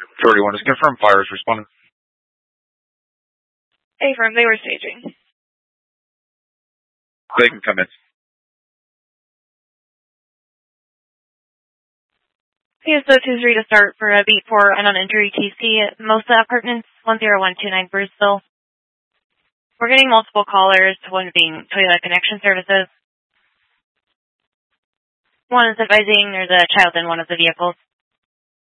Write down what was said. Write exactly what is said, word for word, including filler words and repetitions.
thirty-one, just confirm fires responding. Affirm, they were staging. They can come in. Here's the two three to start for a beat for an uninjury T C at Mosa Apartments, one zero one two nine Bruceville. We're getting multiple callers, one being Toyota Connection Services. One is advising there's a child in one of the vehicles.